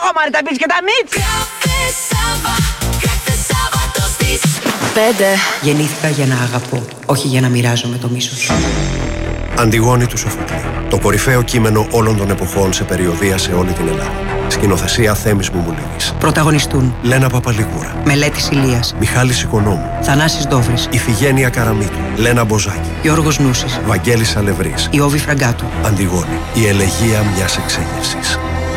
Μάρι, τα μπεις και τα μίτς. Γεννήθηκα για να αγαπώ, όχι για να μοιράζομαι το μίσος. Αντιγόνη του Σοφοκλή. Το κορυφαίο κείμενο όλων των εποχών σε περιοδεία σε όλη την Ελλάδα. Σκηνοθεσία Θέμης Μουμουλίδης. Πρωταγωνιστούν Λένα Παπαλίγουρα. Μελέτης Ηλίας, Μιχάλης Οικονόμου. Θανάσης Δόβρης, Ιφηγένεια Καραμίτου. Λένα Μποζάκη. Γιώργος Νούσης, Βαγγέλης Αλευρής. Ιώβη Φραγκάτου. Αντιγόνη. Η ελεγεία μιας εξέγερσης.